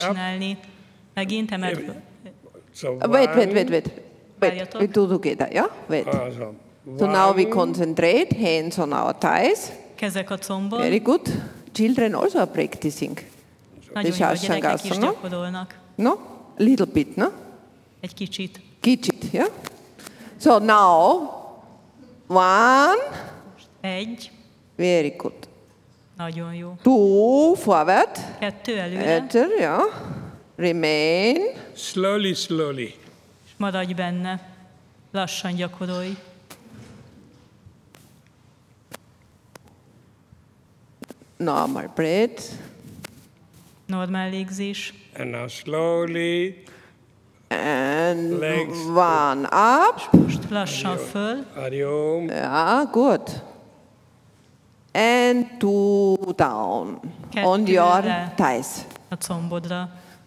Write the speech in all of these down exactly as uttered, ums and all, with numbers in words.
csinálni. Megint emelt. So Wait, wait, one, wait, wait. Wait, Várjatok. we do together, yeah? Wait. awesome. So now we One, concentrate, hands on our thighs. Kezek a combon. Very good. Children also are practicing. Nagyon jó, a gyerekek is Shashangasana. gyakorolnak. No? Little bit, no? Egy kicsit. Kicsit, yeah? So now, one, Egy. very good. Nagyon jó. Two, forward. Kettő előre. Enter, yeah. Remain. slowly, slowly. És maradj benne. Lassan gyakorolj. Normal breath. Normál légzés. And now slowly, And Legs. one up. Most lassan föl. Hari Om. Yeah, good. And two down on Kettő your le. thighs. A combodra.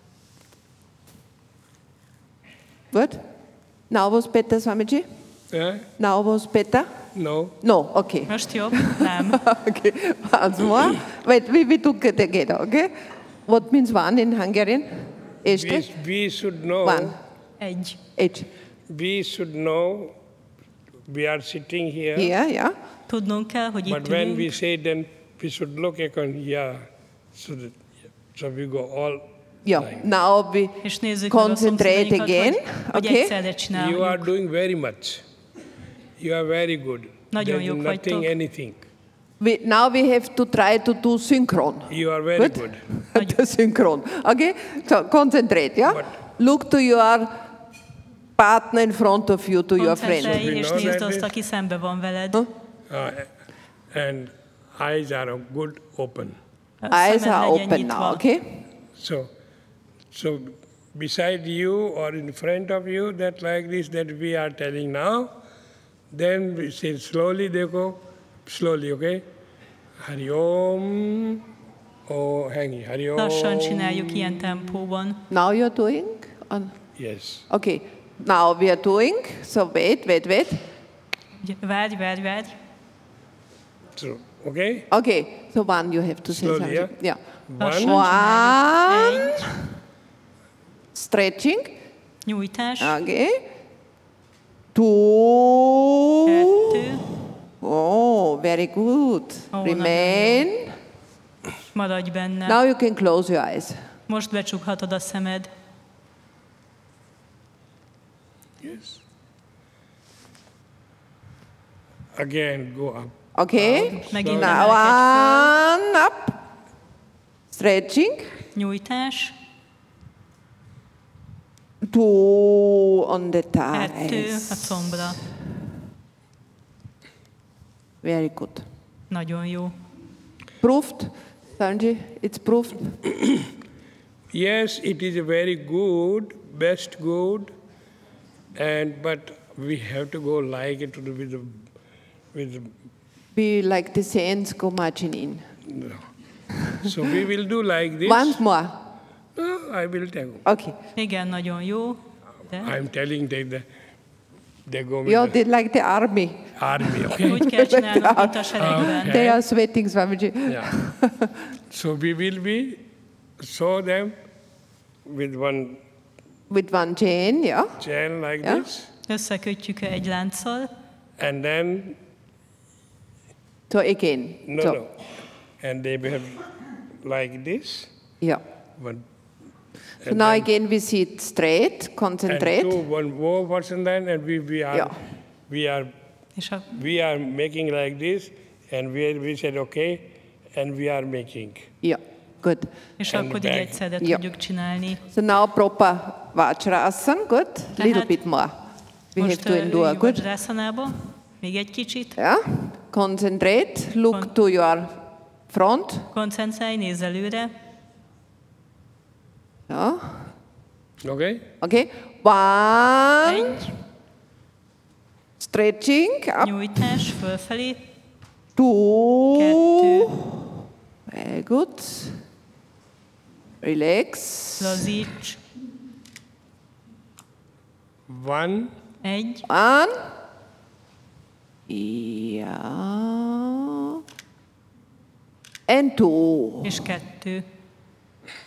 Good. Now was better, Swamiji? Yeah? Now was better? No. No, okay. Most jobb? Nem. Okay, once more. Wait, we, we took it together, okay? What means one in Hungarian? We, Este? we should know. One. Egy. Each. We should know. We are sitting here. Here, yeah. Tudnunk kell, hogy But itt when we ülünk, say, then we should look again. Yeah. So that, so we go all. Yeah. Like. Now we és nézzük meg a concentrate szomszédainkat, again, hogy, hogy okay? egyszerre You are csináljuk. doing very much. You are very good. Nagyon There's jók nothing, vagytok. anything. We, now we have to try to do synchron. You are very good. The synchron. Okay? So concentrate, yeah? But- Look to your partner in front of you, to your friend. Koncentrálj, és know nézd that azt, is- aki szembe van veled. Huh? Uh, and eyes are good open. A Eyes szemed are legyen open nyitva. now, okay? So, so beside you or in front of you, that like this that we are telling now, then we say slowly, they go slowly, okay? Hari Om, oh, hangi, Hari Om. Lassan csináljuk ilyen tempóban. Now you're doing? On- Yes. Okay. Now we are doing. So wait, wait, wait. Ugye, Várj, várj, várj. So, okay? Okay. So one you have to say Slowly, something. yeah? Yeah. Lassan One, csináljuk. One. Egy. Stretching. Nyújtás. Okay. Two. Kettő. Oh, very good. Oh, Remain. Maradj benne. Now you can close your eyes. Most becsukhatod a szemed. yes. Again, go up. Okay. Megint Now emelkedj föl. one up. Stretching. Nyújtás. Two on the Kettő a thighs. combra. Very good. Nagyon jó. Proved, Sanji? It's proved. Yes, it is a very good, best good, and but we have to go like it with the, with the, Be like the saints go marching in. so we will do like this. Once more. No, I will tell. Okay. Igen, nagyon jó. De I'm telling they, they, they go with You the did like the army. army, okay? úgy kell csinálnod, mint a seregben. They are sweating, Swamiji. Yeah. So we will be show them with one With one chain, yeah. chain like Yeah. this, Összekötjük egy lánccal, and then So again. no, so, no, and they will have like this. Yeah. One, So and now then- again we sit straight, and concentrate. two, one more person then, and we, we are Yeah. we are és a, we are making like this, and we we said okay, and we are making. Yeah. Good. és And akkor így back. egyszerre Ja. tudjuk csinálni. So now proper Vajrasana, good. Little Tehát bit more. We have Most to uh, endure, üljünk good. Vajrasanába, még egy kicsit. Yeah. Concentrate, look Con- to your front. Koncentrálj, nézz előre. Yeah. Okay. Okay. One. Egy, Stretching up. nyújtás, fölfelé. Two. Kettő, Very good. Relax. lazíts. One, Egy, One. Yeah. And two. és kettő.